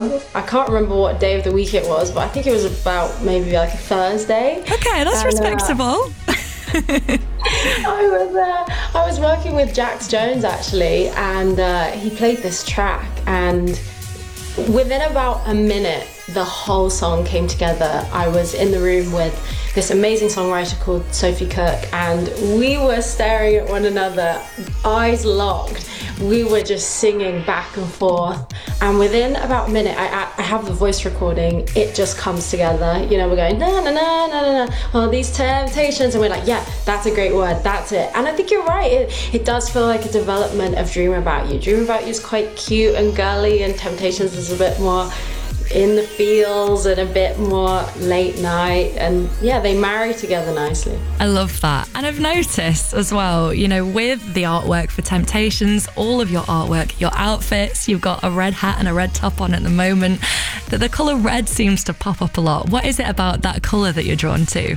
I can't remember what day of the week it was, but I think it was about maybe like a Thursday. Okay, that's respectable. I was working with Jax Jones actually, and he played this track, and within about a minute the whole song came together. I was in the room with this amazing songwriter called Sophie Cook, and we were staring at one another, eyes locked. We were just singing back and forth, and within about a minute, I have the voice recording, it just comes together. You know, we're going, na na na na na na, all these temptations, and we're like, yeah, that's a great word, that's it. And I think you're right, it does feel like a development of Dream About You. Dream About You is quite cute and girly, and Temptations is a bit more in the feels and a bit more late night, and yeah, they marry together nicely. I love that. And I've noticed as well, you know, with the artwork for Temptations, all of your artwork, your outfits, you've got a red hat and a red top on at the moment, that the colour red seems to pop up a lot. What is it about that colour that you're drawn to?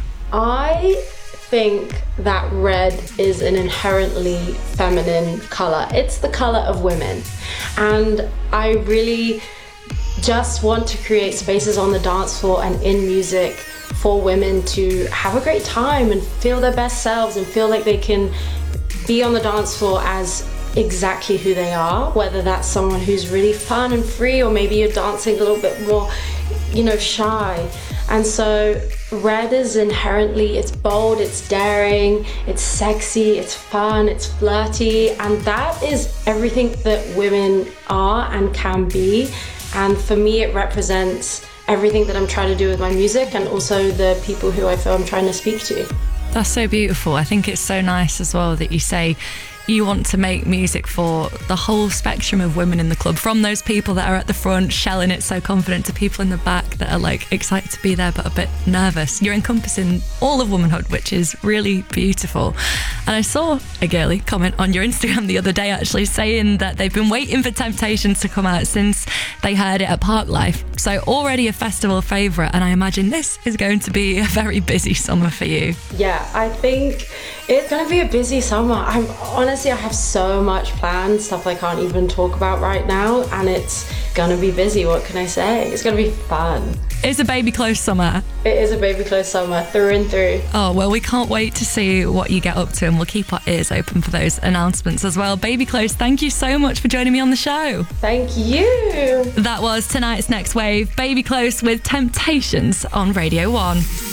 I think that red is an inherently feminine colour. It's the colour of women, and I really just want to create spaces on the dance floor and in music for women to have a great time and feel their best selves and feel like they can be on the dance floor as exactly who they are, whether that's someone who's really fun and free, or maybe you're dancing a little bit more, you know, shy. And so red is inherently, it's bold, it's daring, it's sexy, it's fun, it's flirty, and that is everything that women are and can be. And for me, it represents everything that I'm trying to do with my music, and also the people who I feel I'm trying to speak to. That's so beautiful. I think it's so nice as well that you say you want to make music for the whole spectrum of women in the club, from those people that are at the front shelling it so confident to people in the back that are like excited to be there but a bit nervous. You're encompassing all of womanhood, which is really beautiful. And I saw a girly comment on your Instagram the other day actually saying that they've been waiting for Temptations to come out since they heard it at Parklife. So already a festival favourite, and I imagine this is going to be a very busy summer for you. Yeah, I think it's going to be a busy summer. Honestly, I have so much planned, stuff I can't even talk about right now, and it's going to be busy. What can I say? It's going to be fun. It's a baby close summer. It is a baby close summer, through and through. Oh, well, we can't wait to see what you get up to, and we'll keep our ears open for those announcements as well. Baby Close, thank you so much for joining me on the show. Thank you. That was tonight's Next Wave, Baby Close with Temptations on Radio 1.